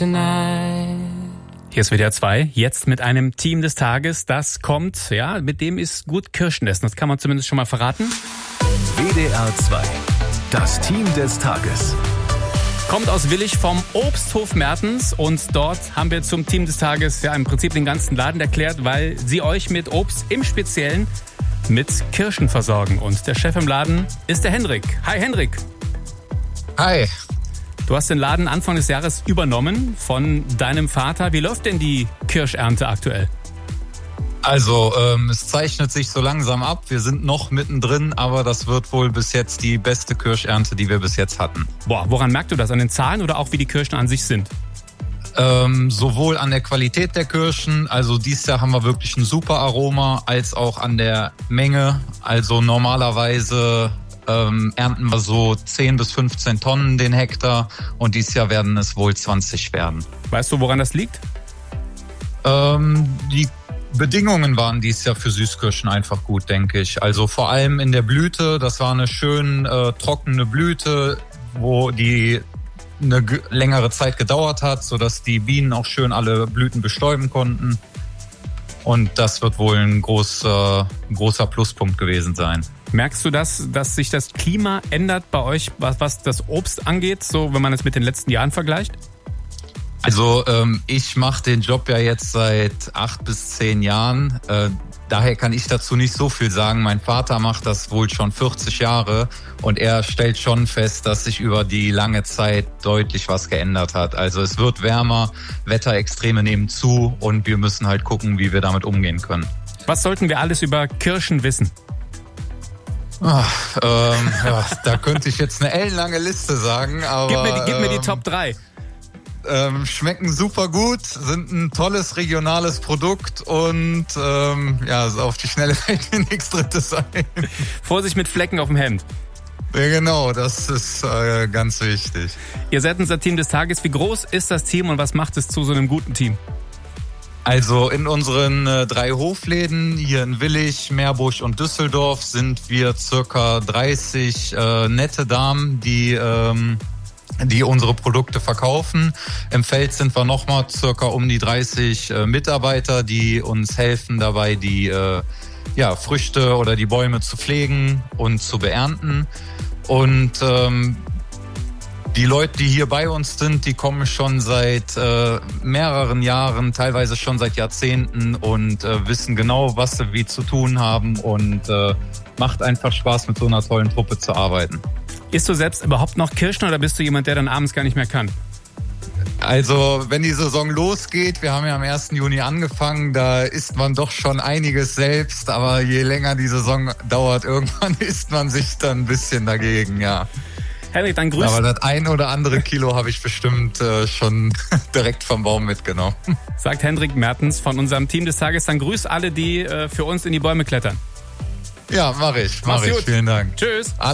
tonight. Hier ist WDR 2, jetzt mit einem Team des Tages. Das kommt, ja, mit dem ist gut Kirschen essen. Das kann man zumindest schon mal verraten. WDR 2, das Team des Tages. Kommt aus Willich vom Obsthof Mertens und dort haben wir zum Team des Tages ja im Prinzip den ganzen Laden erklärt, weil sie euch mit Obst im Speziellen mit Kirschen versorgen. Und der Chef im Laden ist der Hendrik. Hi Hendrik. Hi. Du hast den Laden Anfang des Jahres übernommen von deinem Vater. Wie läuft denn die Kirschernte aktuell? Also es zeichnet sich so langsam ab. Wir sind noch mittendrin, aber das wird wohl bis jetzt die beste Kirschernte, die wir bis jetzt hatten. Boah, woran merkst du das? An den Zahlen oder auch wie die Kirschen an sich sind? Sowohl an der Qualität der Kirschen, also dieses Jahr haben wir wirklich ein super Aroma, als auch an der Menge. Also normalerweise ernten wir so 10 bis 15 Tonnen den Hektar und dieses Jahr werden es wohl 20 werden. Weißt du, woran das liegt? Die Bedingungen waren dieses Jahr für Süßkirschen einfach gut, denke ich. Also vor allem in der Blüte, das war eine schön trockene Blüte, wo die eine längere Zeit gedauert hat, sodass die Bienen auch schön alle Blüten bestäuben konnten. Und das wird wohl ein großer Pluspunkt gewesen sein. Merkst du dass sich das Klima ändert bei euch, was das Obst angeht, so wenn man es mit den letzten Jahren vergleicht? Also ich mache den Job ja jetzt seit 8 bis 10 Jahren. Daher kann ich dazu nicht so viel sagen. Mein Vater macht das wohl schon 40 Jahre und er stellt schon fest, dass sich über die lange Zeit deutlich was geändert hat. Also es wird wärmer, Wetterextreme nehmen zu und wir müssen halt gucken, wie wir damit umgehen können. Was sollten wir alles über Kirschen wissen? Ach, ja, da könnte ich jetzt eine ellenlange Liste sagen, aber Gib mir die Top 3. Schmecken super gut, sind ein tolles regionales Produkt und ja, so auf die Schnelle fällt mir nichts Drittes ein. Vorsicht mit Flecken auf dem Hemd. Ja, genau, das ist ganz wichtig. Ihr seid unser Team des Tages. Wie groß ist das Team und was macht es zu so einem guten Team? Also in unseren 3 Hofläden hier in Willich, Meerbusch und Düsseldorf sind wir circa 30 nette Damen, die unsere Produkte verkaufen. Im Feld sind wir nochmal circa um die 30 Mitarbeiter, die uns helfen dabei, die Früchte oder die Bäume zu pflegen und zu beernten. Und die Leute, die hier bei uns sind, die kommen schon seit mehreren Jahren, teilweise schon seit Jahrzehnten und wissen genau, was sie wie zu tun haben und macht einfach Spaß, mit so einer tollen Truppe zu arbeiten. Isst du selbst überhaupt noch Kirschen oder bist du jemand, der dann abends gar nicht mehr kann? Also wenn die Saison losgeht, wir haben ja am 1. Juni angefangen, da isst man doch schon einiges selbst, aber je länger die Saison dauert, irgendwann isst man sich dann ein bisschen dagegen, ja. Hendrik, dann grüß. Aber das ein oder andere Kilo habe ich bestimmt schon direkt vom Baum mitgenommen. Sagt Hendrik Mertens von unserem Team des Tages. Dann grüß alle, die für uns in die Bäume klettern. Ja, mach ich. Mach's gut. Vielen Dank. Tschüss.